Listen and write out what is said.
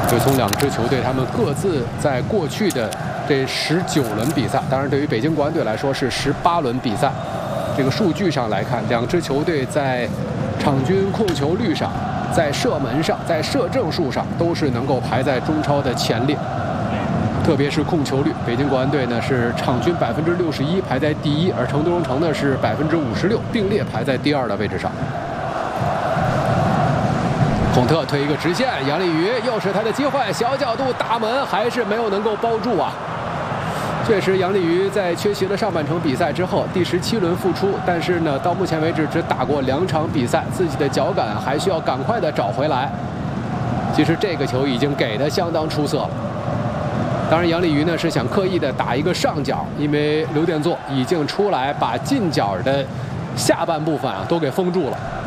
就从两支球队他们各自在过去的这19轮比赛，当然对于北京国安队来说是18轮比赛。这个数据上来看，两支球队在场均控球率上、在射门上、在射正数上都是能够排在中超的前列。特别是控球率，北京国安队呢是场均61%排在第一，而成都蓉城呢是56%，并列排在第2的位置上。孔特推一个直线，杨立瑜又是他的机会，小角度打门还是没有能够包住啊。确实，杨立瑜在缺席了上半程比赛之后，第17轮复出，但是呢，到目前为止只打过2场比赛，自己的脚感还需要赶快的找回来。其实这个球已经给的相当出色了。当然，杨立瑜呢是想刻意的打一个上角，因为刘殿座已经出来把近角的下半部分啊都给封住了。